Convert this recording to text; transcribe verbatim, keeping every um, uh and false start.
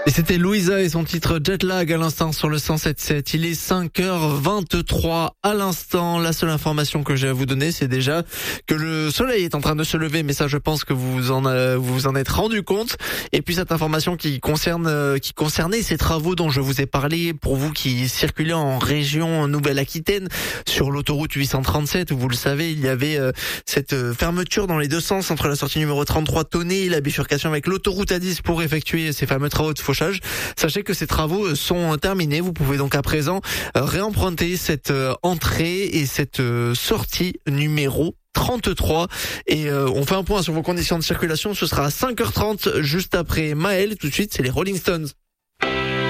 Et c'était Louisa et son titre Jetlag à l'instant sur le cent sept sept. Il est cinq heures vingt-trois à l'instant. La seule information que j'ai à vous donner, c'est déjà que le soleil est en train de se lever. Mais ça, je pense que vous en, euh, vous vous en êtes rendu compte. Et puis cette information qui concerne, euh, qui concernait ces travaux dont je vous ai parlé pour vous qui circulez en région Nouvelle-Aquitaine sur l'autoroute huit cent trente-sept. Vous le savez, il y avait euh, cette euh, fermeture dans les deux sens entre la sortie numéro trente-trois Tonnet et la bifurcation avec l'autoroute A dix pour effectuer ces fameux travaux de fauchage. Sachez que ces travaux sont terminés. Vous pouvez donc à présent réemprunter cette entrée et cette sortie numéro trente-trois. Et euh, on fait un point sur vos conditions de circulation. Ce sera à cinq heures trente juste après Maël. Tout de suite, c'est les Rolling Stones.